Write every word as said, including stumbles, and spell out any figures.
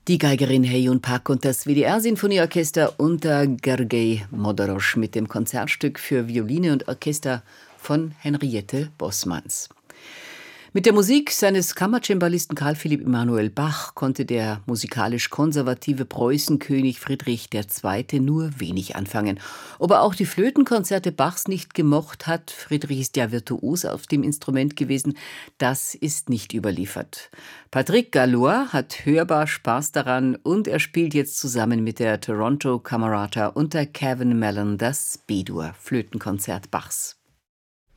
Die Geigerin Heyun Pak und das W D R-Sinfonieorchester unter Gergely Modorosch mit dem Konzertstück für Violine und Orchester von Henriette Boßmanns. Mit der Musik seines Kammercembalisten Carl Philipp Emanuel Bach konnte der musikalisch konservative Preußenkönig Friedrich der Zweite nur wenig anfangen. Ob er auch die Flötenkonzerte Bachs nicht gemocht hat, Friedrich ist ja virtuos auf dem Instrument gewesen, das ist nicht überliefert. Patrick Gallois hat hörbar Spaß daran und er spielt jetzt zusammen mit der Toronto Camerata unter Kevin Mellon das B-Dur Flötenkonzert Bachs.